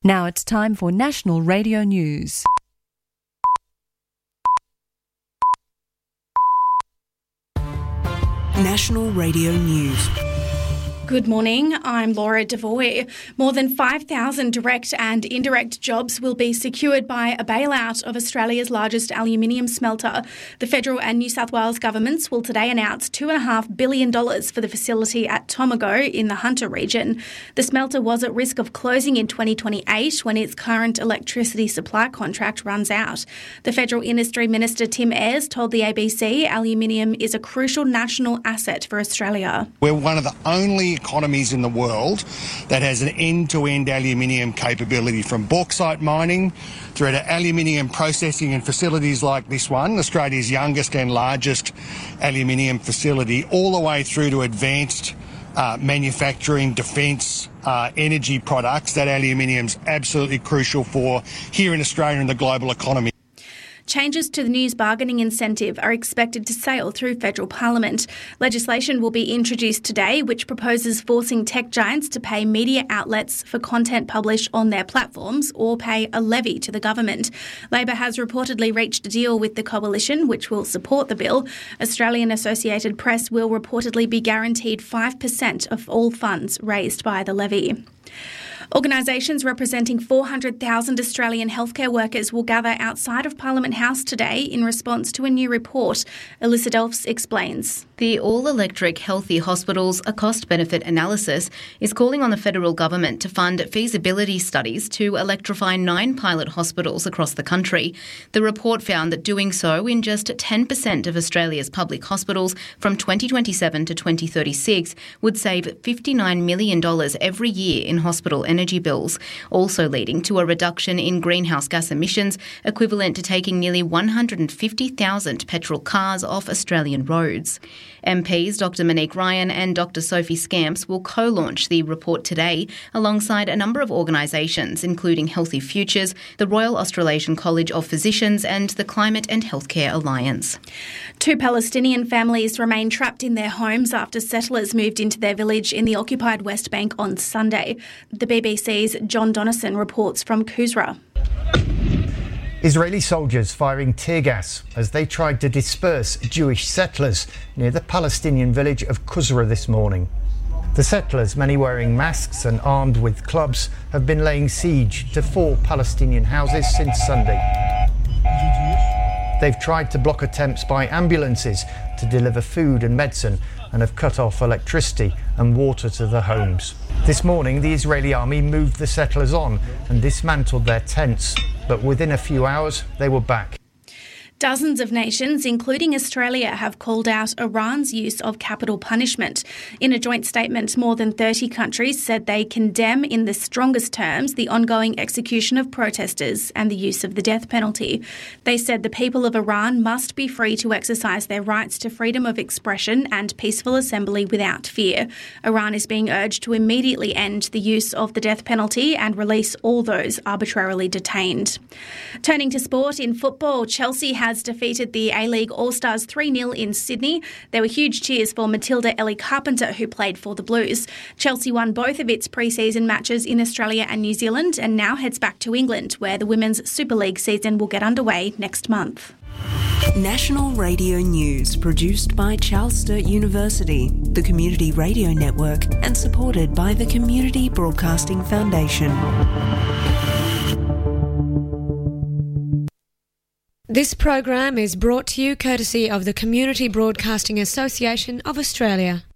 Now it's time for National Radio News. National Radio News. Good morning, I'm Laura Devoy. More than 5,000 direct and indirect jobs will be secured by a bailout of Australia's largest aluminium smelter. The federal and New South Wales governments will today announce $2.5 billion for the facility at Tomago in the Hunter region. The smelter was at risk of closing in 2028 when its current electricity supply contract runs out. The Federal Industry Minister Tim Ayres told the ABC aluminium is a crucial national asset for Australia. We're one of the only economies in the world that has an end-to-end aluminium capability, from bauxite mining through to aluminium processing and facilities like this one, Australia's youngest and largest aluminium facility, all the way through to advanced manufacturing, defence, energy products. That aluminium's absolutely crucial for here in Australia and the global economy. Changes to the news bargaining incentive are expected to sail through federal parliament. Legislation will be introduced today which proposes forcing tech giants to pay media outlets for content published on their platforms or pay a levy to the government. Labor has reportedly reached a deal with the coalition which will support the bill. Australian Associated Press will reportedly be guaranteed 5% of all funds raised by the levy. Organisations representing 400,000 Australian healthcare workers will gather outside of Parliament House today in response to a new report. Alyssa Delphs explains. The All-Electric Healthy Hospitals, a cost-benefit analysis, is calling on the federal government to fund feasibility studies to electrify 9 pilot hospitals across the country. The report found that doing so in just 10% of Australia's public hospitals from 2027 to 2036 would save $59 million every year in hospital energy bills, also leading to a reduction in greenhouse gas emissions equivalent to taking nearly 150,000 petrol cars off Australian roads. MPs Dr Monique Ryan and Dr Sophie Scamps will co-launch the report today alongside a number of organisations including Healthy Futures, the Royal Australasian College of Physicians and the Climate and Healthcare Alliance. 2 Palestinian families remain trapped in their homes after settlers moved into their village in the occupied West Bank on Sunday. The BBC's John Donnison reports from Kusra. Israeli soldiers firing tear gas as they tried to disperse Jewish settlers near the Palestinian village of Kusra this morning. The settlers, many wearing masks and armed with clubs, have been laying siege to 4 Palestinian houses since Sunday. They've tried to block attempts by ambulances to deliver food and medicine and have cut off electricity and water to the homes. This morning, the Israeli army moved the settlers on and dismantled their tents, but within a few hours, they were back. Dozens of nations, including Australia, have called out Iran's use of capital punishment. In a joint statement, more than 30 countries said they condemn in the strongest terms the ongoing execution of protesters and the use of the death penalty. They said the people of Iran must be free to exercise their rights to freedom of expression and peaceful assembly without fear. Iran is being urged to immediately end the use of the death penalty and release all those arbitrarily detained. Turning to sport, in football, Chelsea has defeated the A-League All-Stars 3-0 in Sydney. There were huge cheers for Matilda Ellie Carpenter, who played for the Blues. Chelsea won both of its pre-season matches in Australia and New Zealand and now heads back to England, where the Women's Super League season will get underway next month. National Radio News, produced by Charles Sturt University, the Community Radio Network, and supported by the Community Broadcasting Foundation. This program is brought to you courtesy of the Community Broadcasting Association of Australia.